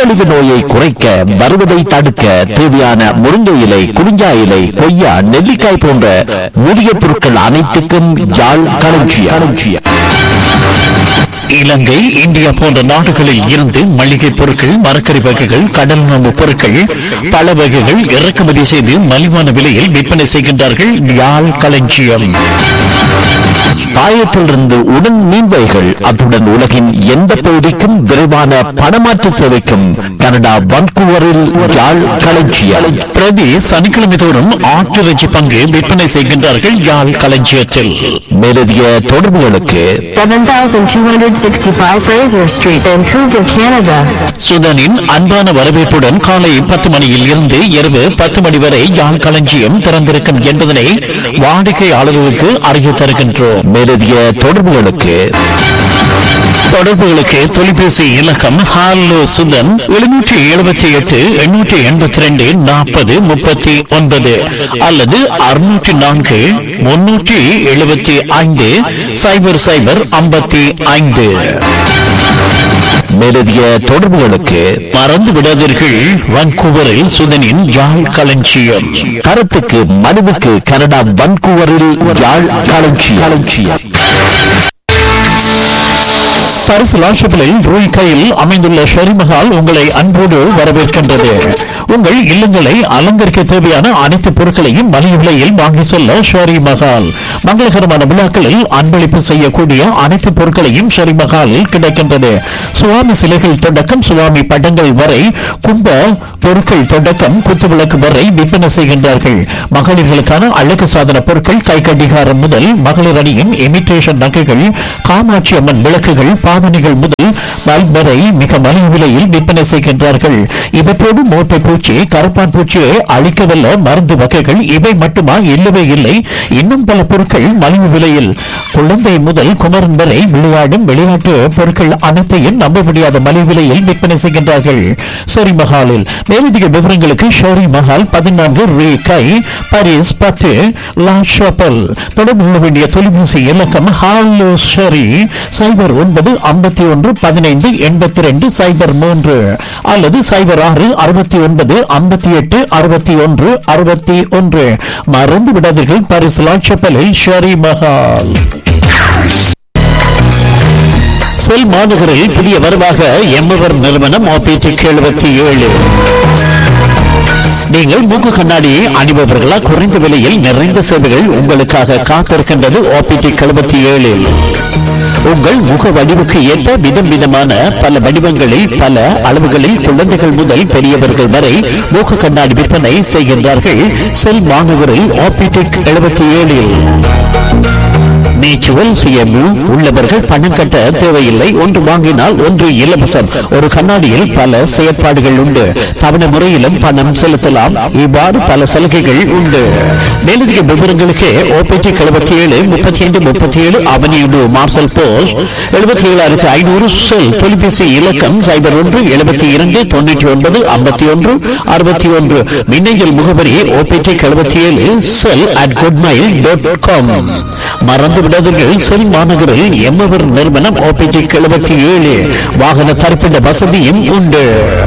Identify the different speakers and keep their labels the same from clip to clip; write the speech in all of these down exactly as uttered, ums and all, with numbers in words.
Speaker 1: நீரழிவு நோயை குறைக்க, வருவதை தடுக்க தேவையான முருங்கை இலை, குறிஞ்சா இலை, கொய்யா, நெல்லிக்காய் போன்ற மூலிகை பொருட்கள் அனைத்துக்கும் யாழ் களஞ்சியம். இலங்கை, இந்தியா போன்ற நாடுகளில் இருந்து மளிகை பொருட்கள், மரக்கறி வகைகள், கடல் உணவு பொருட்கள், பல வகைகள் இறக்குமதி செய்து மலிவான விலையில் விற்பனை செய்கின்றார்கள் யாழ் களஞ்சியம். பாயத்திலிருந்து உடன் மீன் வகைகள், அத்துடன் உலகின் எந்த பகுதிக்கும் விரைவான பணமாற்று சேவைக்கும் கனடா வன்கூவரில் யாழ் களஞ்சியம். பிரதி சனிக்கிழமை தோறும் ஆட்டிறைச்சி பங்கு விற்பனை செய்கின்றார்கள் யாழ் களஞ்சியத்தில். மேலதிக தொடர்புகளுக்கு
Speaker 2: seven thousand two hundred sixty-five Fraser Street, Vancouver, Canada.
Speaker 1: சுதனின் அன்பான வரவேற்புடன் காலை பத்து மணியில் இருந்து இரவு பத்து மணி வரை யாழ் களஞ்சியம் திறந்திருக்கும் என்பதனை வாடிக்கையாளர்களுக்கு அறிய தருகின்றோம். மேலதிக தொடர்புகளுக்கு தொடர்புகளுக்கு தொலைபேசி இலக்கம் ஹாலோ சுதன் எழுநூற்றி எழுபத்தி எட்டு எண்ணூற்றி எண்பத்தி ரெண்டு நாற்பது முப்பத்தி ஒன்பது அல்லது அறுநூற்றி நான்கு முன்னூற்றி எழுபத்தி ஐந்து சைபர் சைபர் ஐம்பத்தி ஐந்து. மேலதிக தொடர்புகளுக்கு மறந்து விடாதீர்கள், வான்கூவரில் சுதனின் யாழ் களஞ்சியம். கருத்துக்கு மனுவுக்கு கனடா வான்கூவரில் யாழ் களஞ்சியம். பரிசு லாஷப்பிளில் ரூய் கையில் அமைந்துள்ள ஷெரிமஹால் உங்களை அன்போடு வரவேற்கின்றது. உங்கள் இல்லங்களை அலங்கரிக்க தேவையான அனைத்து பொருட்களையும் மலிவு விலையில் வாங்கி செல்ல ஷெரி மஹால். மங்களகரமான விழாக்களில் அன்பளிப்பு செய்யக்கூடிய அனைத்து பொருட்களையும் ஷெரி மஹாலில் கிடைக்கின்றது. சுவாமி சிலைகள் தொடக்கம் சுவாமி படங்கள் வரை, கும்ப பொருட்கள் தொடக்கம் குத்துவிளக்கு வரை விற்பனை செய்கின்றார்கள். மகளிர்களுக்கான அழகு சாதன பொருட்கள், கை கடிகாரம் முதல் மகளிர் அணியின் இமிட்டேஷன் நகைகள், காமாட்சி அம்மன் விளக்குகள், பாவனைகள் முதல் பல்ப் வரை மிக மலிவு விலையில் விற்பனை செய்கின்றார்கள். இவற்றோடு மோட்டை பூச்சி, கருப்பான் பூச்சியை அழிக்கவல்ல மருந்து வகைகள் இவை மட்டுமா? இல்லவே இல்லை, இன்னும் பல பொருட்கள் மலிவு விலையில். குழந்தை முதல் குமரன் வரை விளையாடும் விளையாட்டு பொருட்கள் அனைத்தையும் நம்ப முடியாத மலிவு விலையில் விற்பனை செய்கின்றார்கள் ஷெரி மஹாலில். மேலதிக விவரங்களுக்கு ஷெரி மஹால் பதினான்கு ரே கை, பாரிஸ் பத்து லா ஷாப்பல். தொடர்பு கொள்ள வேண்டிய தொலைபேசி இலக்கம் ஹாலோ ஷெரி சைபர் ஒன்பது ஐம்பத்தி ஒன்று பதினைந்து எண்பத்தி ரெண்டு சைபர் மூன்று அல்லது சைபர் ஆறு அறுபத்தி ஒன்பது ஐம்பத்தி எட்டு அறுபத்தி ஒன்று அறுபத்தி ஒன்று. மறந்து விடாதீர்கள், பாரிஸ் லாட்சப்பலில் ஷெரி மஹால். செல் மாநகரில் புதிய வரவாக எம்எவர் நிறுவனம் ஆபிடிக் எழுபத்தி ஏழு. நீங்கள் மூக்கு கண்ணாடியை அணிபவர்களா? குறைந்த விலையில் நிறைந்த சேவைகள் உங்களுக்காக காத்திருக்கின்றது ஆபிடிக் எழுபத்தி ஏழில். உங்கள் முக வடிவுக்கு ஏற்ப விதம் விதமான பல வடிவங்களில் பல அளவுகளில் குழந்தைகள் முதல் பெரியவர்கள் வரை மூக்கு கண்ணாடி விற்பனை செய்கின்றார்கள் செல் மாநகரில் ஆபிடிக் எழுபத்தி ஏழில். மியூச்சுவல் சுயமு உள்ளவர்கள் பணம் கட்ட தேவையில்லை. ஒன்று வாங்கினால் ஒன்று இலவசம். ஒரு கண்ணாடியில் பல செயற்பாடுகள் உண்டு. தவணை முறையிலும் பணம் செலுத்தலாம். இவ்வாறு பல சலுகைகள் உண்டு. மேலதிக விவரங்களுக்கு ஓபிடிக் எழுபத்தி ஏழு முப்பத்தி ஐந்து முப்பத்தி ஏழு அவனியுடு மார்சல் போஸ்ட் எழுபத்தி ஏழாயிரத்தி ஐநூறு செல். தொலைபேசி இலக்கம் சைபர் ஒன்று எழுபத்தி இரண்டு தொண்ணூற்றி ஒன்பது ஐம்பத்தி ஒன்று அறுபத்தி ஒன்று. மின்னஞ்சல் முகவரி ஓபிடிக் எழுபத்தி ஏழு செல் அட் குட்மைல் டாட் காம். மறந்து விடாதீர்கள், செல் மாநகரில் எம்எவர் நிறுவனம் ஆபிடிக் எழுபத்தி ஏழு. வாகன தரிப்பிட வசதியும் உண்டு.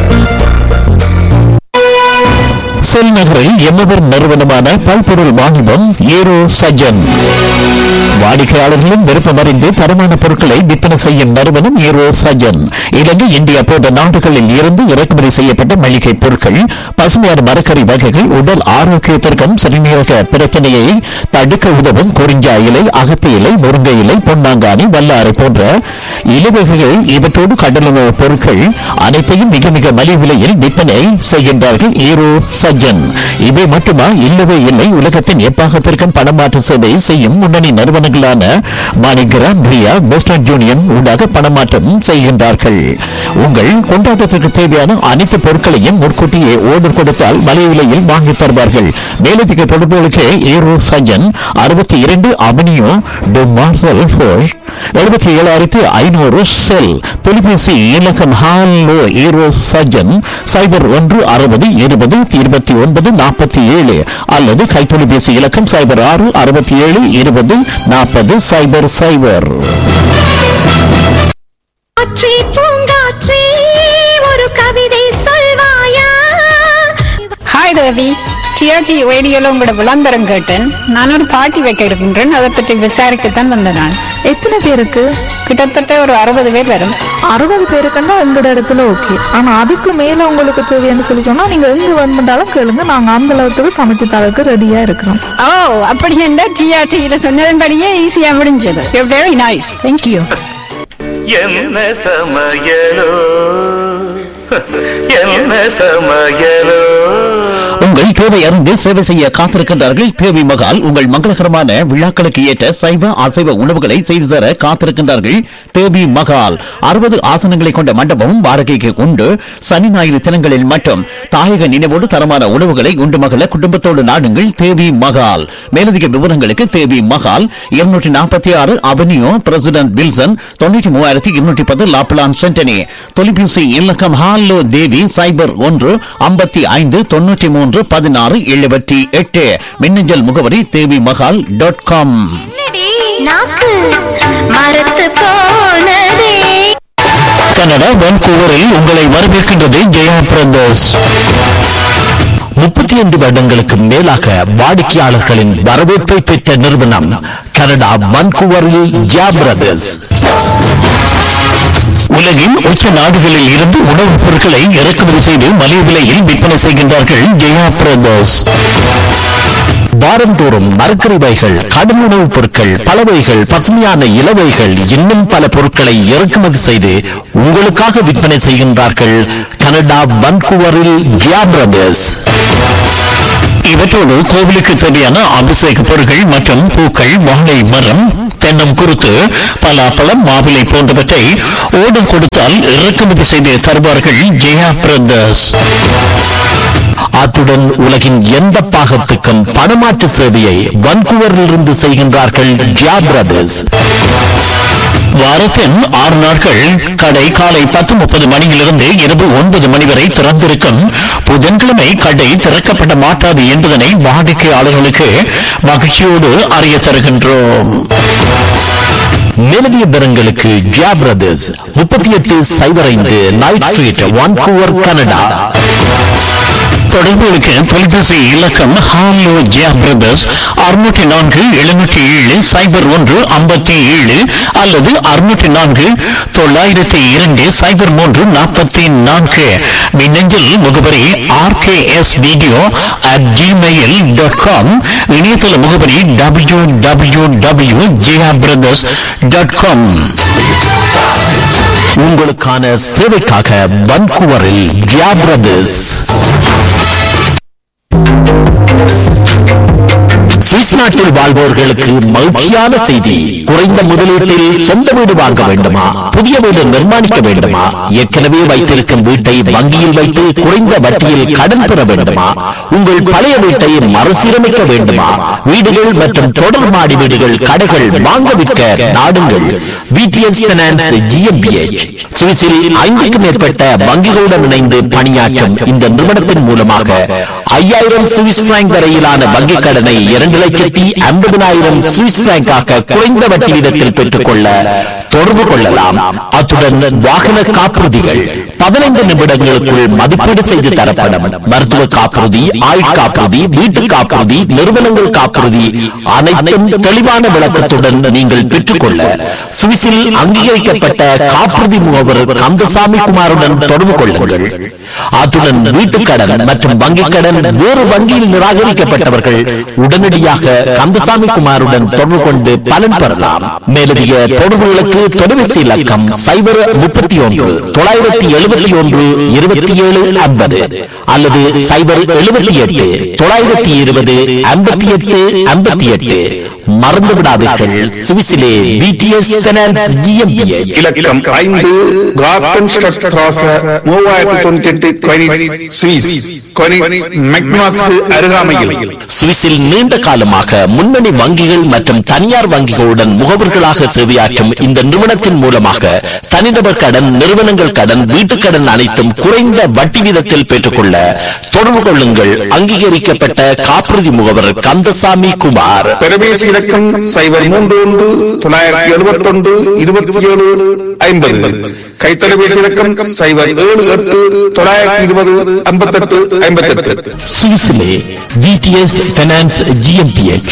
Speaker 1: செல் நகரில் எம்எவர் நிறுவனமான பல்பொருள் வாணிபம் ஏரோ சஜன். வாடிக்கையாளர்களும் விருப்பமறிந்து தரமான பொருட்களை விற்பனை செய்யும் நிறுவனம் ஏரோ சஜன். இலங்கை, இந்தியா போன்ற நாடுகளில் இருந்து இறக்குமதி செய்யப்பட்ட மளிகை பொருட்கள், பசுமையான மரக்கறி வகைகள், உடல் ஆரோக்கியத்திற்கும் சிறுநீரக பிரச்சனையை தடுக்க உதவும் குறிஞ்சா இலை, அகத்தி இலை, முருங்கை இலை, பொன்னாங்கானி, வல்லாரை போன்ற இலைவகைகள், இவற்றோடு கடலுணவு பொருட்கள் அனைத்தையும் மிக மிக மலிவு விலையில் விற்பனை செய்கின்றார்கள் ஏரோ சஜன். இவை மட்டுமா? இல்லவே இல்லை, உலகத்தின் எப்பாகத்திற்கும் பணமாற்று சேவை செய்யும் முன்னணி நிறுவனங்களான மாணிகிராம், பிரியா, வெஸ்டர்ன் யூனியன் ஊடாக பணமாற்றம் செய்கின்றார்கள். உங்கள் கொண்டாட்டத்திற்கு தேவையான அனைத்து பொருட்களையும் முன்கூட்டியே ஓர்டர் கொடுத்தால் மலிவு விலையில் வாங்கி தருவார்கள். மேலதிக தொடர்புகளுக்கு ஏரோ சஜன் அறுபத்தி இரண்டு அவனியோ டு மார்சல் போஸ்ட் எழுபத்தி ஏழாயிரத்தி ஐநூறு செல். தொலைபேசி இலக்கம் ஹாலோ ஏரோ சஜன் சைபர் ஒன்று அறுபது இருபது இருபத்தி ஒன்பது நாற்பத்தி ஏழு அல்லது கைத்தொலைபேசி இலக்கம் சைபர் ஆறு அறுபத்தி ஏழு இருபது நாற்பது சைபர் சைபர்.
Speaker 3: ஒரு கவிதை தேவி, டிஆர்டி ரேடியோல உங்களோட விளம்பரம் கேட்டேன். நான் ஒரு பார்ட்டி வைக்க இருக்கின்றேன், அதை பற்றி விசாரிக்கத்தான் வந்த நான்.
Speaker 4: எத்தனை பேருக்கு?
Speaker 3: கிட்டத்தட்ட ஒரு அறுபது பேர் வரும்.
Speaker 4: அறுபது பேருக்குன்னா எங்களோட இடத்துல ஓகே. ஆனா அதுக்கு மேல உங்களுக்கு தேவைன்னு சொல்லி சொன்னா நீங்க எங்க வேணுமென்றாலும் கேளுங்க, நாங்க அந்த அளவுக்கு சமைச்சு தரக்கு ரெடியா இருக்கிறோம்.
Speaker 3: ஓ, அப்படி என்ன டிஆர்டியில சொன்னதன்படியே ஈஸியா முடிஞ்சது. Very nice, thank you.
Speaker 5: என்ன சமையலோ என்ன சமையலோ.
Speaker 1: உங்கள் தேவை அறிந்து சேவை செய்ய காத்திருக்கின்றார்கள் தேவி மகால். உங்கள் மங்களகரமான விழாக்களுக்கு ஏற்ற சைவ அசைவ உணவுகளை செய்து தர காத்திருக்கின்றார்கள் தேவி மகால். அறுபது ஆசனங்களை கொண்ட மண்டபமும் வாடகைக்கு உண்டு. சனி ஞாயிறு தினங்களில் மட்டும் தாயக நினைவோடு தரமான உணவுகளை உண்டு மகள குடும்பத்தோடு நாடுங்கள் தேவி மகால். மேலதிக விவரங்களுக்கு தேவி மகால் இருநூற்றி நாற்பத்தி ஆறு அவென்யூ பிரசிடென்ட் வில்சன், தொண்ணூற்றி மூவாயிரத்தி இருநூற்றி பத்து லாப்லான் சென்டனி. தொலைபேசி இலக்கம் ஹாலோ தேவி சைபர் ஒன்று ஐம்பத்தி ஐந்து தொண்ணூற்றி மூன்று பதினாறு எழுபத்தி எட்டு. மின்னஞ்சல் முகவரி தேவி மகால் டாட் காம். கனடா வான்கூவரில் உங்களை வரவேற்கின்றது ஜெயா பிரதர்ஸ். முப்பத்தி ஐந்து வருடங்களுக்கு மேலாக வாடிக்கையாளர்களின் வரவேற்பை பெற்ற நிறுவனம் கனடா வான்கூவரில் ஜெயா பிரதர்ஸ். உலகின் உச்ச நாடுகளில் இருந்து உணவுப் பொருட்களை இறக்குமதி செய்து மலிவு விலையில் விற்பனை செய்கின்றார்கள் ஜெயா பிரதர்ஸ். வாரந்தோறும் மரக்கறிவைகள், கடும் உணவுப் பொருட்கள், பலவைகள், பசுமையான இலவைகள், இன்னும் பல பொருட்களை இறக்குமதி செய்து உங்களுக்காக விற்பனை செய்கின்றார்கள் கனடா வான்கூவரில் ஜெயா பிரதர்ஸ். இவற்றோடு கோவிலுக்கு தேவையான அபிஷேக பொருட்கள் மற்றும் பூக்கள், வாழை மரம், தென்னம் குருத்து, பலாப்பழம், மாவிலை போன்றவற்றை ஓடம் கொடுத்தால் இறக்குமதி செய்து தருவார்கள் ஜெயா பிரதர்ஸ். அத்துடன் உலகின் எந்த பாகத்துக்கும் பணமாற்று சேவையை வான்கூவரிலிருந்து செய்கின்றார்கள் ஜெயா பிரதர்ஸ். வாரத்தின் ஆறு நாட்கள் கடை காலை பத்து முப்பது மணியிலிருந்து இரவு ஒன்பது மணி வரை திறந்திருக்கும். புதன்கிழமை கடை திறக்கப்பட மாட்டாது என்பதனை வாடிக்கையாளர்களுக்கு மகிழ்ச்சியோடு அறிய தருகின்றோம். மேலதிக விவரங்களுக்கு ஜெயா பிரதர்ஸ் முப்பத்தி எட்டு சைபர் ஐந்து நைட் ஸ்ட்ரீட் வான்கூவர் கனடா. தொடர்புகளுக்கு தொலைபேசி இலக்கம் ஹாலோ ஜெயா பிரதர்ஸ் அறுநூற்றி நான்கு எழுநூற்றி ஏழு சைபர் ஒன்று ஐம்பத்தி ஏழு அல்லது அறுநூற்றி நான்கு தொள்ளாயிரத்தி இரண்டு சைபர் மூன்று நாற்பத்தி நான்கு. மின்னஞ்சல் முகவரி R K S video at Gmail dot com. இணையதள முகவரி W W W Jaya brothers dot com. உங்களுக்கான சேவைக்காக வான்கூவரில் ஜெயா பிரதர்ஸ். சுவிஸ் நாட்டில் வாழ்வோர்களுக்கு மகிழ்ச்சியான செய்தி. குறைந்த முதலீட்டில் சொந்த வீடு வாங்க வேண்டுமா? புதிய வீடு நிர்மாணிக்க வேண்டுமா? ஏற்கனவே வைத்திருக்கும் வீட்டை வங்கியில் வைத்து குறைந்த வட்டியில் கடன் பெற வேண்டுமா? உங்கள் பழைய வீட்டை மறுசீரமைக்க வேண்டுமா? வீடுகள் மற்றும் தொடர் மாடி வீடுகள், கடைகள் வாங்க விற்க நாடுங்கள் விடிஎஸ் பைனான்ஸ் ஜிஎம்பிஎச். சுவிஸில் ஐந்துக்கும் மேற்பட்ட வங்கிகளுடன் இணைந்து பணியாற்றும் இந்த நிறுவனத்தின் மூலமாக ஐயாயிரம் சுவிஸ் பிராங்க் வரையிலான வங்கிக் கடனை இரண்டு லட்சத்தி ஐம்பதினாயிரம் சுவிஸ் பிராங்காக குறைந்த வட்டி வீதத்தில் பெற்றுக் கொள்ள தொடர்பு கொள்ளலாம். அத்துடன் வாகன காப்புறுதிகள் பதினைந்து நிமிடங்களுக்குள் மதிப்பீடு செய்து தரப்படும். மருத்துவ காப்புறுதி, ஆயுள் காப்புறுதி, வீட்டு காப்புறுதி, நிறுவனங்கள் காப்புறுதி அனைத்தும் தெளிவான விளக்கத்துடன் நீங்கள் பெற்றுக்கொள்ள சுவிஸில் அங்கீகரிக்கப்பட்ட காப்புறுதி முகவர் கந்தசாமி குமாருடன் தொடர்பு கொள்ளுங்கள். அத்துடன் வீட்டுக் கடன் மற்றும் வங்கிக் கடன் வேறு வங்கியில் நிராகரிக்கப்பட்டவர்கள் உடனடியாக கந்தசாமி குமாருடன் தொடர்பு கொண்டு பலன் பெறலாம். மேலதிக தொடர்புகளுக்கு தொலைபேசி இலக்கம் சைபர் முப்பத்தி ஒன்று தொள்ளாயிரத்தி எழுபத்தி ஒன்று இருபத்தி ஏழு ஐம்பது அல்லது சைபர் எழுபத்தி எட்டு தொள்ளாயிரத்தி இருபது ஐம்பத்தி எட்டு ஐம்பத்தி எட்டு. மறந்து விடாதீர்கள், சுவிஸிலே விடிஎஸ் பைனான்ஸ் ஜிஎம்பிஎச்.
Speaker 6: இலக்கம் ஐந்து கார்டன் ஸ்ட்ராச மூவாயிரத்தி தொண்ணூற்றி எட்டு கொயினிட்ஸ் சுவிஸ். கொயினிட்ஸ் மெக்னாஸ்க்கு அருகாமையில்.
Speaker 1: சுவிஸில் நீண்ட காலமாக முன்னணி வங்கிகள் மற்றும் தனியார் வங்கிகளுடன் முகவர்களாக சேவையாற்றும் இந்த நிறுவனத்தின் மூலமாக தனிநபர் கடன், நிறுவனங்கள் கடன், வீட்டுக் கடன் அனைத்தும் குறைந்த வட்டி வீதத்தில் பெற்றுக்கொள்ள தொடர்பு கொள்ளுங்கள். அங்கீகரிக்கப்பட்ட காப்புறுதி முகவர் கந்தசாமி குமார்.
Speaker 6: பெருமேசி இலக்கம் சைபர் மூன்று ஒன்று தொள்ளாயிரத்தி எழுபத்தி ஒன்று இருபத்தி ஏழு ஐம்பது கைத்தொலைபேசி இலக்கம் சைபர் ஏழு எட்டு தொள்ளாயிரத்தி இருபது ஐம்பத்தெட்டு ஐம்பத்தி எட்டு.
Speaker 1: சுவிஸிலே விடிஎஸ் பைனான்ஸ் ஜிஎம்பிஎச்.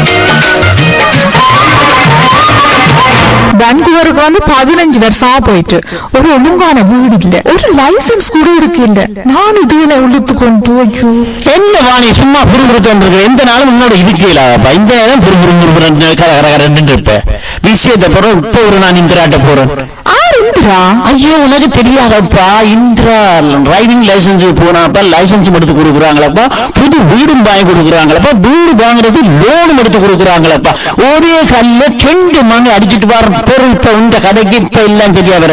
Speaker 4: பெங்களூருக்கு வந்து பதினஞ்சு வருஷமா போயிட்டு ஒரு ஒழுங்கான வீடு இல்ல, ஒரு லைசன்ஸ் கூட இருக்கு இல்ல. நான் இதுல உள்ளுத்து கொண்டு ஐயோ
Speaker 1: என்ன வாணி சும்மா புரிஞ்சுட்டு எந்த நாளும் முன்னோட இருக்கலாப்பா. இந்த நேரம் புரிபுறு கரகரன்னு இருப்ப விஷயத்தை போறோம். இப்ப ஒரு நான் இந்திராட்ட போறேன்.
Speaker 4: இந்திரா?
Speaker 1: ஐயோ உனக்கு தெரியாதப்பா, இந்திரா டிரைவிங் லைசன்ஸ் போனாப்பா லைசன்ஸ் எடுத்து கொடுக்குறாங்களப்பா, புது வீடும் வாங்கி கொடுக்குறாங்களப்பா, வீடு வாங்குறது லோனும் எடுத்து கொடுக்குறாங்களப்பா. ஒரே கல்ல ரெண்டு மணி அடிச்சுட்டு வர பொருள் இப்ப இந்த கதைக்கு இப்ப எல்லாம் சரியா வர